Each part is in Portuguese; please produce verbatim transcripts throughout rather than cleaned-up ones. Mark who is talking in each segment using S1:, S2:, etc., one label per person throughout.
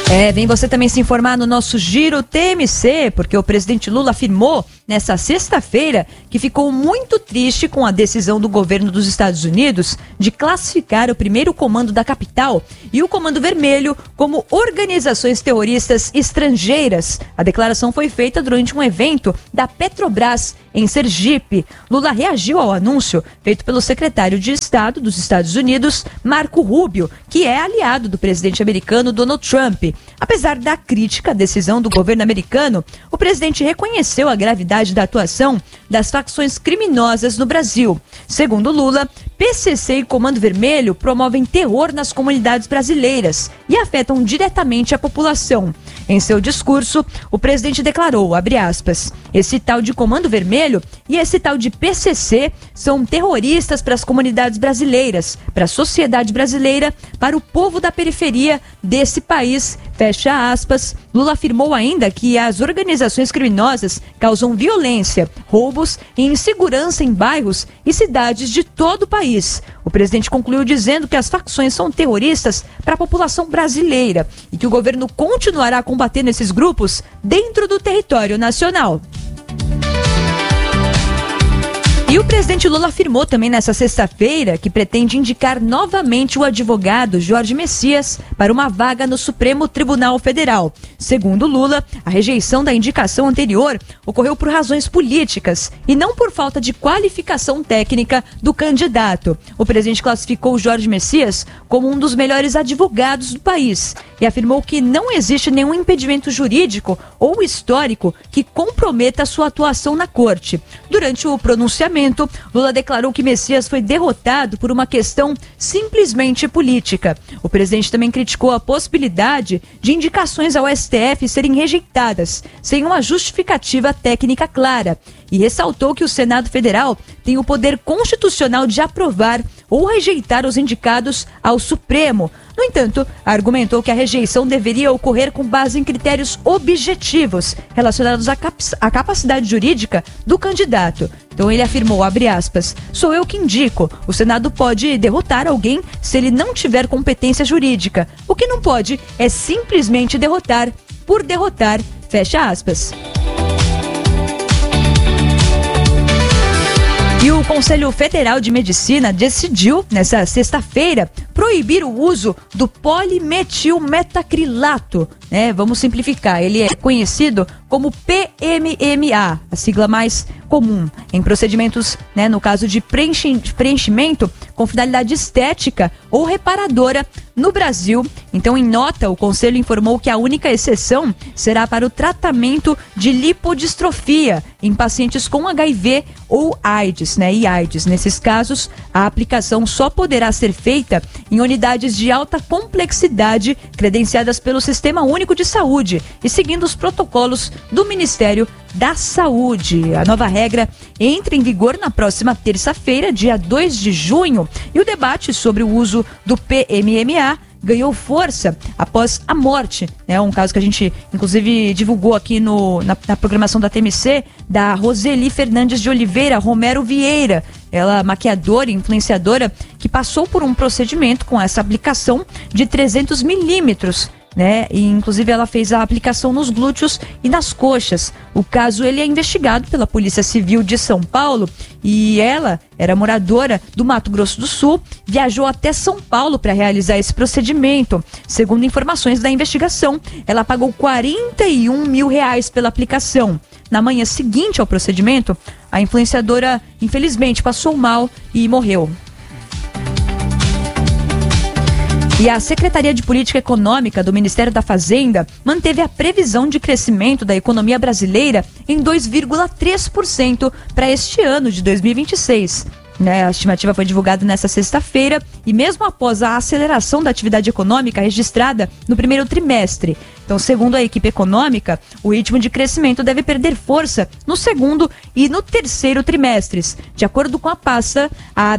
S1: É, vem você também se informar no nosso Giro T M C, porque o presidente Lula afirmou nessa sexta-feira que ficou muito triste com a decisão do governo dos Estados Unidos de classificar o primeiro comando da capital e o Comando Vermelho como organizações terroristas estrangeiras. A declaração foi feita durante um evento da Petrobras em Sergipe. Lula reagiu ao anúncio feito pelo secretário de Estado dos Estados Unidos, Marco Rubio, que é aliado do presidente americano Donald Trump. Apesar da crítica à decisão do governo americano, o presidente reconheceu a gravidade da atuação das facções criminosas no Brasil. Segundo Lula, P C C e Comando Vermelho promovem terror nas comunidades brasileiras e afetam diretamente a população. Em seu discurso, o presidente declarou, abre aspas, esse tal de Comando Vermelho e esse tal de P C C são terroristas para as comunidades brasileiras, para a sociedade brasileira, para o povo da periferia desse país, fecha aspas. Lula afirmou ainda que as organizações criminosas causam violência, roubos e insegurança em bairros e cidades de todo o país. O presidente concluiu dizendo que as facções são terroristas para a população brasileira e que o governo continuará combatendo esses grupos dentro do território nacional. E o presidente Lula afirmou também nessa sexta-feira que pretende indicar novamente o advogado Jorge Messias para uma vaga no Supremo Tribunal Federal. Segundo Lula, a rejeição da indicação anterior ocorreu por razões políticas e não por falta de qualificação técnica do candidato. O presidente classificou Jorge Messias como um dos melhores advogados do país e afirmou que não existe nenhum impedimento jurídico ou histórico que comprometa a sua atuação na corte. Durante o pronunciamento, Lula declarou que Messias foi derrotado por uma questão simplesmente política. O presidente também criticou a possibilidade de indicações ao S T F serem rejeitadas, sem uma justificativa técnica clara, e ressaltou que o Senado Federal tem o poder constitucional de aprovar ou rejeitar os indicados ao Supremo. No entanto, argumentou que a rejeição deveria ocorrer com base em critérios objetivos relacionados à, cap- à capacidade jurídica do candidato. Então ele afirmou, abre aspas, sou eu que indico. O Senado pode derrotar alguém se ele não tiver competência jurídica. O que não pode é simplesmente derrotar por derrotar, fecha aspas. E o Conselho Federal de Medicina decidiu, nessa sexta-feira, proibir o uso do polimetilmetacrilato. Né? Vamos simplificar, ele é conhecido como P M M A, a sigla mais comum, em procedimentos, né, no caso de preenchi- preenchimento com finalidade estética ou reparadora no Brasil. Então, em nota, o Conselho informou que a única exceção será para o tratamento de lipodistrofia em pacientes com H I V ou AIDS, né, e AIDS. Nesses casos, a aplicação só poderá ser feita em unidades de alta complexidade credenciadas pelo Sistema Único de Saúde e seguindo os protocolos do Ministério da Saúde. A nova regra entra em vigor na próxima terça-feira, dia dois de junho, e o debate sobre o uso do P M M A ganhou força após a morte, né? Um caso que a gente, inclusive, divulgou aqui no, na, na programação da T M C, da Roseli Fernandes de Oliveira Romero Vieira. Ela, maquiadora e influenciadora, que passou por um procedimento com essa aplicação de trezentos milímetros. Né? E, inclusive, ela fez a aplicação nos glúteos e nas coxas. O caso ele é investigado pela Polícia Civil de São Paulo e ela era moradora do Mato Grosso do Sul, viajou até São Paulo para realizar esse procedimento. Segundo informações da investigação, ela pagou quarenta e um mil reais pela aplicação. Na manhã seguinte ao procedimento, a influenciadora, infelizmente, passou mal e morreu. E a Secretaria de Política Econômica do Ministério da Fazenda manteve a previsão de crescimento da economia brasileira em dois vírgula três por cento para este ano de dois mil e vinte e seis. Né, a estimativa foi divulgada nesta sexta-feira e mesmo após a aceleração da atividade econômica registrada no primeiro trimestre. Então, segundo a equipe econômica, o ritmo de crescimento deve perder força no segundo e no terceiro trimestres. De acordo com a pasta, a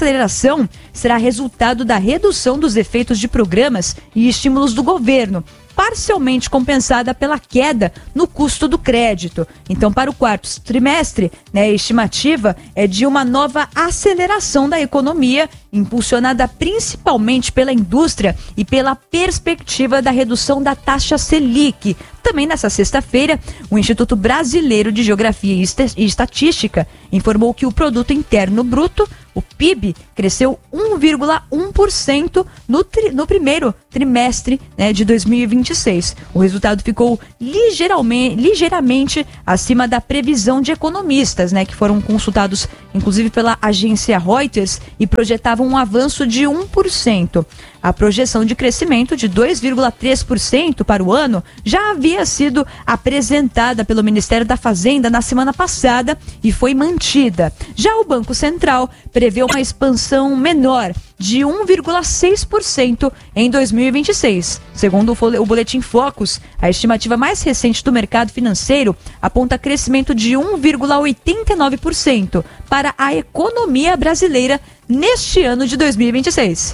S1: desaceleração será resultado da redução dos efeitos de programas e estímulos do governo, parcialmente compensada pela queda no custo do crédito. Então, para o quarto trimestre, né, a estimativa é de uma nova aceleração da economia, impulsionada principalmente pela indústria e pela perspectiva da redução da taxa Selic. Também nessa sexta-feira, o Instituto Brasileiro de Geografia e Estatística informou que o Produto Interno Bruto, o P I B, cresceu um vírgula um por cento no, tri, no primeiro trimestre, né, de dois mil e vinte e seis. O resultado ficou ligeiramente, ligeiramente acima da previsão de economistas, né, que foram consultados inclusive pela agência Reuters e projetavam um avanço de um por cento. A projeção de crescimento de dois vírgula três por cento para o ano já havia sido apresentada pelo Ministério da Fazenda na semana passada e foi mantida. Já o Banco Central prevê uma expansão menor de um vírgula seis por cento em dois mil e vinte e seis. Segundo o Boletim Focus, a estimativa mais recente do mercado financeiro aponta crescimento de um vírgula oitenta e nove por cento para a economia brasileira neste ano de dois mil e vinte e seis.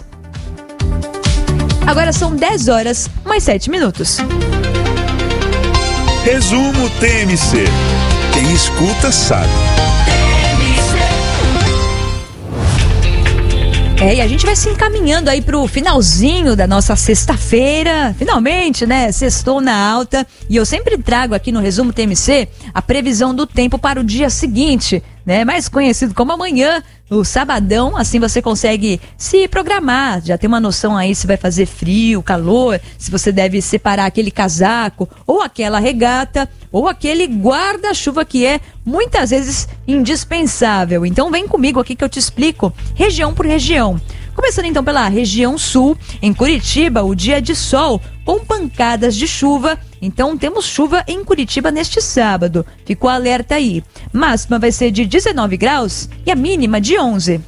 S1: Agora são dez horas, mais sete minutos.
S2: Resumo T M C. Quem escuta sabe.
S1: É, e a gente vai se encaminhando aí pro finalzinho da nossa sexta-feira. Finalmente, né? Sextou na alta. E eu sempre trago aqui no Resumo T M C a previsão do tempo para o dia seguinte, né? Mais conhecido como amanhã, o sabadão. Assim você consegue se programar, já tem uma noção aí se vai fazer frio, calor, se você deve separar aquele casaco ou aquela regata ou aquele guarda-chuva que é muitas vezes indispensável. Então vem comigo aqui que eu te explico região por região. Começando então pela região sul, em Curitiba, o dia de sol com pancadas de chuva. Então temos chuva em Curitiba neste sábado. Ficou alerta aí. Máxima vai ser de dezenove graus e a mínima de onze.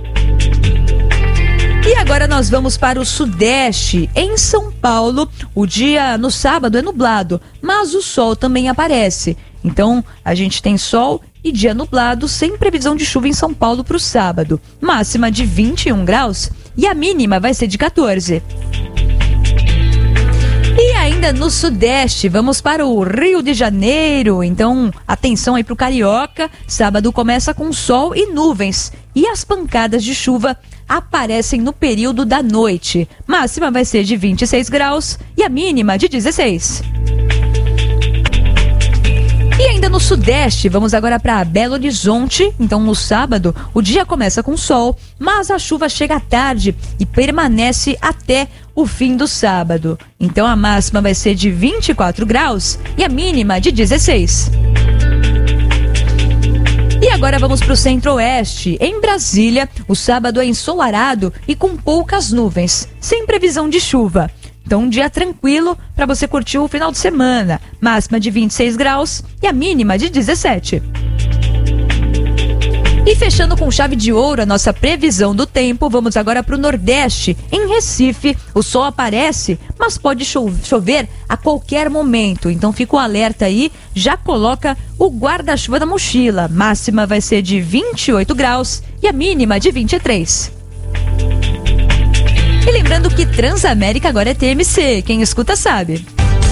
S1: E agora nós vamos para o sudeste. Em São Paulo, o dia no sábado é nublado, mas o sol também aparece. Então a gente tem sol e dia nublado, sem previsão de chuva em São Paulo para o sábado. Máxima de vinte e um graus e a mínima vai ser de quatorze. E ainda no sudeste, vamos para o Rio de Janeiro. Então, atenção aí para o carioca. Sábado começa com sol e nuvens. E as pancadas de chuva aparecem no período da noite. Máxima vai ser de vinte e seis graus e a mínima de dezesseis. E ainda no sudeste, vamos agora para Belo Horizonte. Então, no sábado, o dia começa com sol, mas a chuva chega à tarde e permanece até o fim do sábado. Então, a máxima vai ser de vinte e quatro graus e a mínima de dezesseis. E agora vamos para o centro-oeste. Em Brasília, o sábado é ensolarado e com poucas nuvens, sem previsão de chuva. Então, um dia tranquilo para você curtir o final de semana. Máxima de vinte e seis graus e a mínima de dezessete. E fechando com chave de ouro a nossa previsão do tempo, vamos agora para o Nordeste. Em Recife, o sol aparece, mas pode chover a qualquer momento. Então fica o alerta aí, já coloca o guarda-chuva na mochila. Máxima vai ser de vinte e oito graus e a mínima de vinte e três. E lembrando que Transamérica agora é T M C, quem escuta sabe.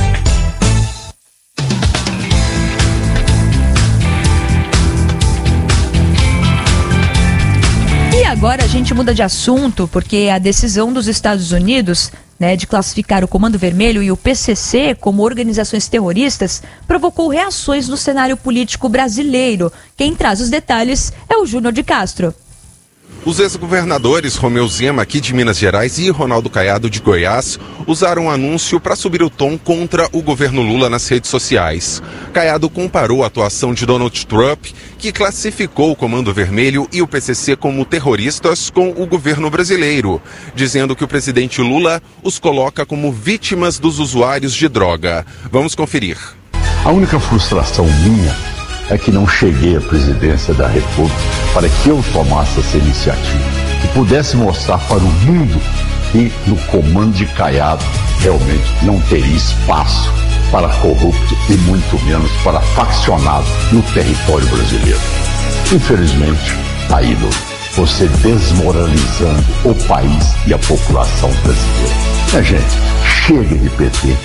S1: E agora a gente muda de assunto, porque a decisão dos Estados Unidos, né, de classificar o Comando Vermelho e o P C C como organizações terroristas provocou reações no cenário político brasileiro. Quem traz os detalhes é o Júnior de Castro.
S3: Os ex-governadores Romeu Zema, aqui de Minas Gerais, e Ronaldo Caiado, de Goiás, usaram um anúncio para subir o tom contra o governo Lula nas redes sociais. Caiado comparou a atuação de Donald Trump, que classificou o Comando Vermelho e o P C C como terroristas, com o governo brasileiro, dizendo que o presidente Lula os coloca como vítimas dos usuários de droga. Vamos conferir.
S4: A única frustração minha é que não cheguei à presidência da República para que eu tomasse essa iniciativa e pudesse mostrar para o mundo que no comando de Caiado realmente não teria espaço para corrupto e muito menos para faccionado no território brasileiro. Infelizmente, está indo você desmoralizando o país e a população brasileira. Minha gente, chega de P T,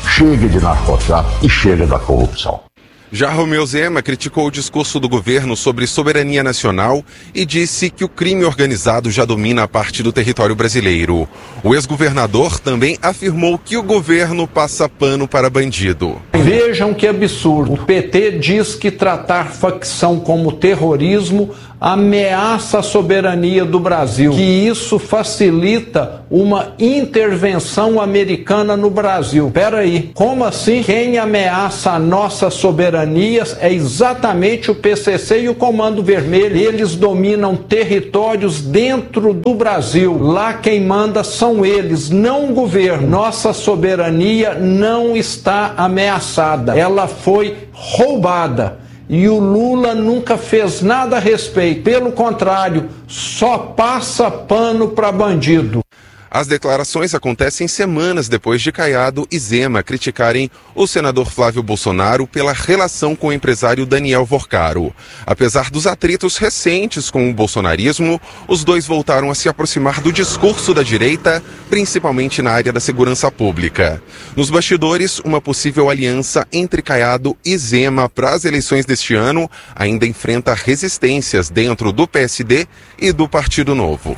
S4: chega de narcotráfico e chega da corrupção.
S3: Já Romeu Zema criticou o discurso do governo sobre soberania nacional e disse que o crime organizado já domina a parte do território brasileiro. O ex-governador também afirmou que o governo passa pano para bandido.
S5: Vejam que absurdo. O P T diz que tratar facção como terrorismo ameaça a soberania do Brasil, que isso facilita uma intervenção americana no Brasil. Peraí, como assim? Quem ameaça a nossa soberania é exatamente o P C C e o Comando Vermelho. Eles dominam territórios dentro do Brasil. Lá quem manda são eles, não o governo. Nossa soberania não está ameaçada. Ela foi roubada. E o Lula nunca fez nada a respeito. Pelo contrário, só passa pano para bandido.
S3: As declarações acontecem semanas depois de Caiado e Zema criticarem o senador Flávio Bolsonaro pela relação com o empresário Daniel Vorcaro. Apesar dos atritos recentes com o bolsonarismo, os dois voltaram a se aproximar do discurso da direita, principalmente na área da segurança pública. Nos bastidores, uma possível aliança entre Caiado e Zema para as eleições deste ano ainda enfrenta resistências dentro do P S D e do Partido Novo.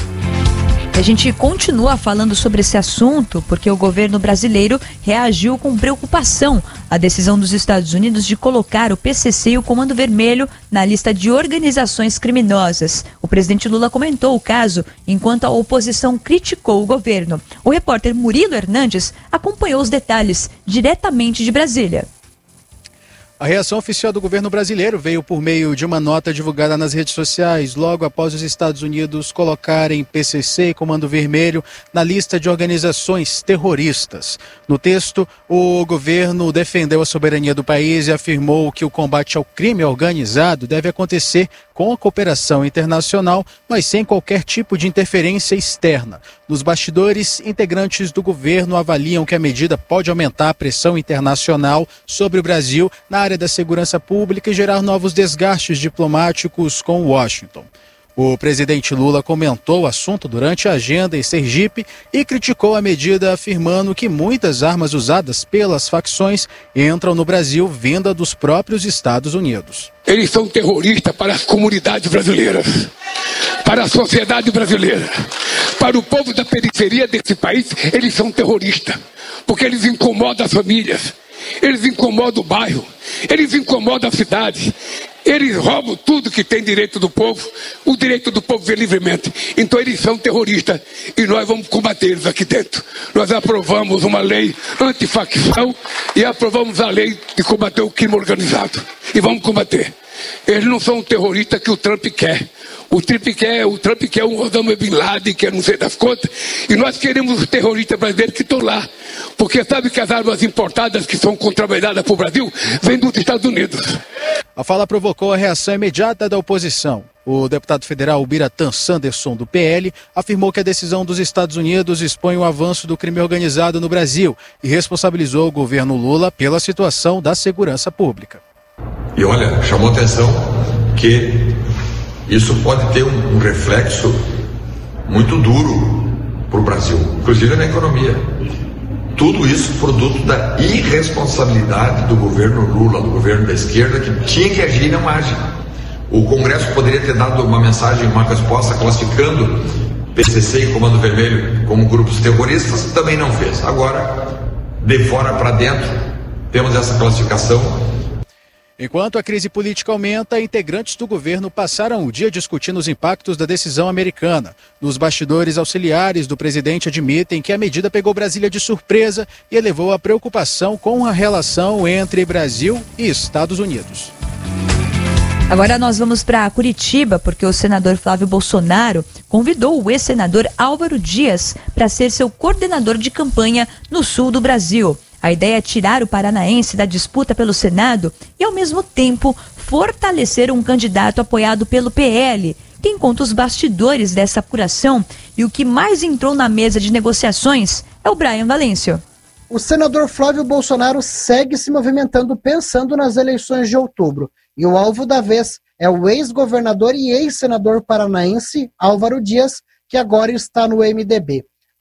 S1: A gente continua falando sobre esse assunto porque o governo brasileiro reagiu com preocupação à decisão dos Estados Unidos de colocar o P C C e o Comando Vermelho na lista de organizações criminosas. O presidente Lula comentou o caso enquanto a oposição criticou o governo. O repórter Murilo Hernandes acompanhou os detalhes diretamente de Brasília.
S6: A reação oficial do governo brasileiro veio por meio de uma nota divulgada nas redes sociais, logo após os Estados Unidos colocarem P C C e Comando Vermelho na lista de organizações terroristas. No texto, o governo defendeu a soberania do país e afirmou que o combate ao crime organizado deve acontecer com a cooperação internacional, mas sem qualquer tipo de interferência externa. Nos bastidores, integrantes do governo avaliam que a medida pode aumentar a pressão internacional sobre o Brasil na área da segurança pública e gerar novos desgastes diplomáticos com Washington. O presidente Lula comentou o assunto durante a agenda em Sergipe e criticou a medida, afirmando que muitas armas usadas pelas facções entram no Brasil vinda dos próprios Estados Unidos.
S7: Eles são terroristas para as comunidades brasileiras, para a sociedade brasileira, para o povo da periferia desse país. Eles são terroristas, porque eles incomodam as famílias, eles incomodam o bairro, eles incomodam a cidade. Eles roubam tudo que tem direito do povo, o direito do povo ver livremente. Então eles são terroristas e nós vamos combater eles aqui dentro. Nós aprovamos uma lei antifacção e aprovamos a lei de combater o crime organizado. E vamos combater. Eles não são terroristas que o Trump quer. O Trump quer, o Trump quer um Osama Bin Laden, que eu não sei das contas. E nós queremos os terroristas brasileiros que estão lá. Porque sabe que as armas importadas que são contrabandeadas para o Brasil vêm dos Estados Unidos.
S6: A fala provocou a reação imediata da oposição. O deputado federal Biratã Sanderson, do P L, afirmou que a decisão dos Estados Unidos expõe o avanço do crime organizado no Brasil e responsabilizou o governo Lula pela situação da segurança pública.
S8: E olha, chamou atenção que isso pode ter um, um reflexo muito duro para o Brasil, inclusive na economia. Tudo isso produto da irresponsabilidade do governo Lula, do governo da esquerda, que tinha que agir e não age. O Congresso poderia ter dado uma mensagem, uma resposta classificando P C C e Comando Vermelho como grupos terroristas, também não fez. Agora, de fora para dentro, temos essa classificação.
S6: Enquanto a crise política aumenta, integrantes do governo passaram o dia discutindo os impactos da decisão americana. Nos bastidores, auxiliares do presidente admitem que a medida pegou Brasília de surpresa e elevou a preocupação com a relação entre Brasil e Estados Unidos.
S1: Agora nós vamos para Curitiba, porque o senador Flávio Bolsonaro convidou o ex-senador Álvaro Dias para ser seu coordenador de campanha no sul do Brasil. A ideia é tirar o paranaense da disputa pelo Senado e, ao mesmo tempo, fortalecer um candidato apoiado pelo P L. Quem conta os bastidores dessa apuração e o que mais entrou na mesa de negociações é o Brian Valêncio.
S9: O senador Flávio Bolsonaro segue se movimentando pensando nas eleições de outubro. E o alvo da vez é o ex-governador e ex-senador paranaense Álvaro Dias, que agora está no M D B.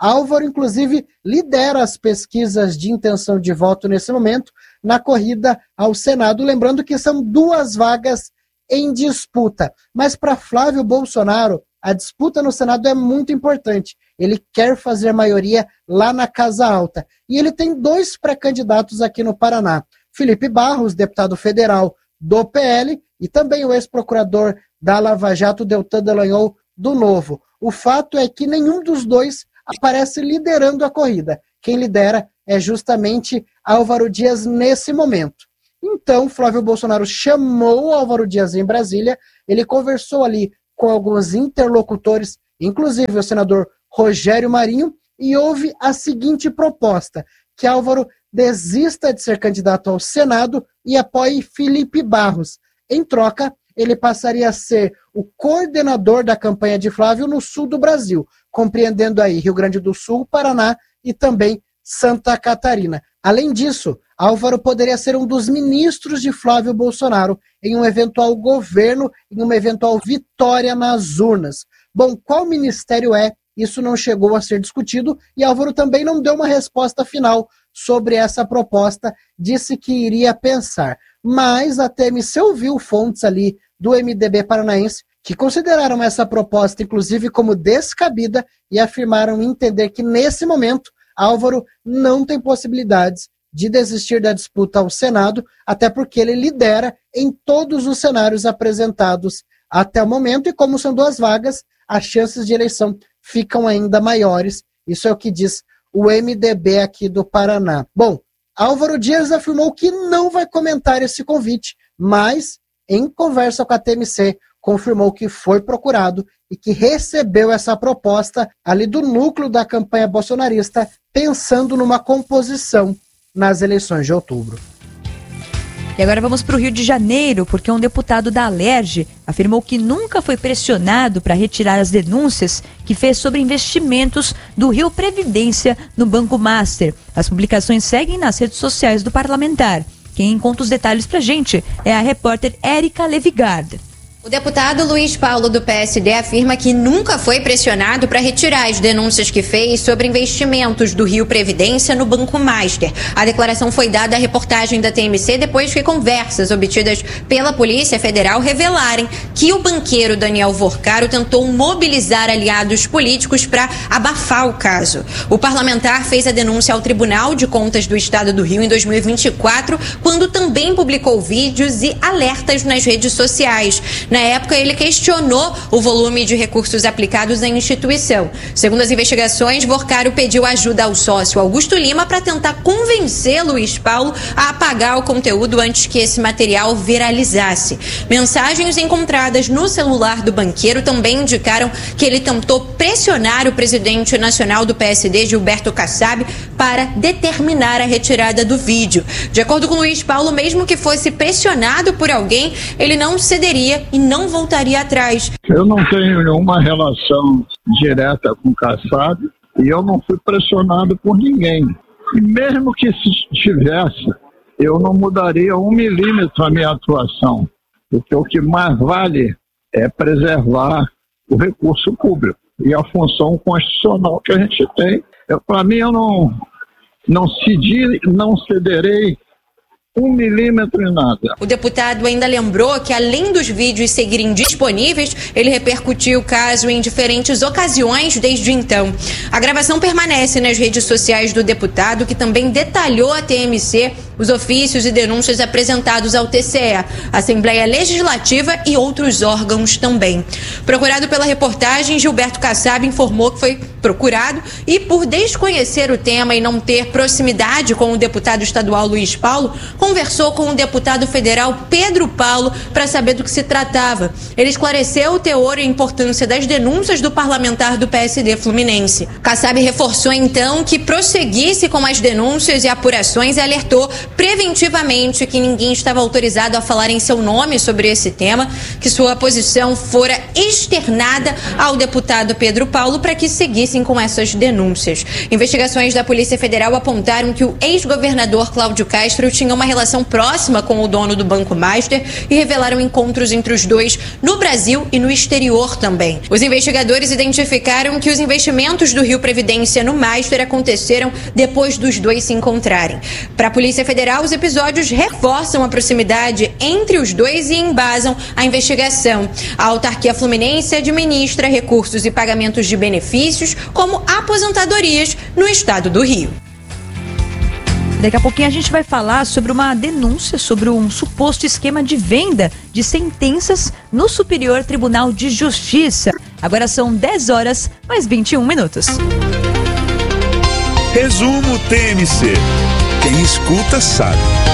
S9: Álvaro, inclusive, lidera as pesquisas de intenção de voto nesse momento na corrida ao Senado. Lembrando que são duas vagas em disputa. Mas para Flávio Bolsonaro, a disputa no Senado é muito importante. Ele quer fazer maioria lá na Casa Alta. E ele tem dois pré-candidatos aqui no Paraná. Felipe Barros, deputado federal do P L, e também o ex-procurador da Lava Jato, Deltan Dallagnol, do Novo. O fato é que nenhum dos dois aparece liderando a corrida. Quem lidera é justamente Álvaro Dias nesse momento. Então, Flávio Bolsonaro chamou Álvaro Dias em Brasília, ele conversou ali com alguns interlocutores, inclusive o senador Rogério Marinho, e houve a seguinte proposta, que Álvaro desista de ser candidato ao Senado e apoie Felipe Barros. Em troca, ele passaria a ser o coordenador da campanha de Flávio no sul do Brasil, compreendendo aí Rio Grande do Sul, Paraná e também Santa Catarina. Além disso, Álvaro poderia ser um dos ministros de Flávio Bolsonaro em um eventual governo, em uma eventual vitória nas urnas. Bom, qual ministério é? Isso não chegou a ser discutido e Álvaro também não deu uma resposta final sobre essa proposta, disse que iria pensar. Mas a T M C ouviu fontes ali do M D B paranaense que consideraram essa proposta, inclusive, como descabida e afirmaram entender que, nesse momento, Álvaro não tem possibilidades de desistir da disputa ao Senado, até porque ele lidera em todos os cenários apresentados até o momento, e como são duas vagas, as chances de eleição ficam ainda maiores. Isso é o que diz o M D B aqui do Paraná. Bom, Álvaro Dias afirmou que não vai comentar esse convite, mas, em conversa com a T M C, confirmou que foi procurado e que recebeu essa proposta ali do núcleo da campanha bolsonarista, pensando numa composição nas eleições de outubro.
S1: E agora vamos para o Rio de Janeiro, porque um deputado da Alerj afirmou que nunca foi pressionado para retirar as denúncias que fez sobre investimentos do Rio Previdência no Banco Master. As publicações seguem nas redes sociais do parlamentar. Quem conta os detalhes para a gente é a repórter Érica Levigard.
S10: O deputado Luiz Paulo, do P S D, afirma que nunca foi pressionado para retirar as denúncias que fez sobre investimentos do Rio Previdência no Banco Master. A declaração foi dada à reportagem da T M C depois que conversas obtidas pela Polícia Federal revelarem que o banqueiro Daniel Vorcaro tentou mobilizar aliados políticos para abafar o caso. O parlamentar fez a denúncia ao Tribunal de Contas do Estado do Rio em dois mil e vinte e quatro, quando também publicou vídeos e alertas nas redes sociais. Na época, ele questionou o volume de recursos aplicados à instituição. Segundo as investigações, Vorcaro pediu ajuda ao sócio Augusto Lima para tentar convencer Luiz Paulo a apagar o conteúdo antes que esse material viralizasse. Mensagens encontradas no celular do banqueiro também indicaram que ele tentou pressionar o presidente nacional do P S D, Gilberto Kassab, para determinar a retirada do vídeo. De acordo com Luiz Paulo, mesmo que fosse pressionado por alguém, ele não cederia e não voltaria atrás.
S11: Eu não tenho nenhuma relação direta com o Kassab e eu não fui pressionado por ninguém. E mesmo que se tivesse, eu não mudaria um milímetro a minha atuação, porque o que mais vale é preservar o recurso público e a função constitucional que a gente tem. Para mim, eu não, não, cedi, não cederei um milímetro em nada.
S10: O deputado ainda lembrou que, além dos vídeos seguirem disponíveis, ele repercutiu o caso em diferentes ocasiões desde então. A gravação permanece nas redes sociais do deputado, que também detalhou à T M C os ofícios e denúncias apresentados ao T C E, Assembleia Legislativa e outros órgãos também. Procurado pela reportagem, Gilberto Kassab informou que foi procurado e, por desconhecer o tema e não ter proximidade com o deputado estadual Luiz Paulo, conversou com o deputado federal Pedro Paulo para saber do que se tratava. Ele esclareceu o teor e a importância das denúncias do parlamentar do P S D fluminense. Kassab reforçou então que prosseguisse com as denúncias e apurações e alertou preventivamente que ninguém estava autorizado a falar em seu nome sobre esse tema, que sua posição fora externada ao deputado Pedro Paulo para que seguissem com essas denúncias. Investigações da Polícia Federal apontaram que o ex-governador Cláudio Castro tinha uma relação próxima com o dono do Banco Master e revelaram encontros entre os dois no Brasil e no exterior também. Os investigadores identificaram que os investimentos do Rio Previdência no Master aconteceram depois dos dois se encontrarem. Para a Polícia Federal, os episódios reforçam a proximidade entre os dois e embasam a investigação. A autarquia fluminense administra recursos e pagamentos de benefícios, como aposentadorias, no estado do Rio.
S1: Daqui a pouquinho a gente vai falar sobre uma denúncia sobre um suposto esquema de venda de sentenças no Superior Tribunal de Justiça. Agora são dez horas mais vinte e um minutos.
S2: Resumo T M C. Quem escuta sabe.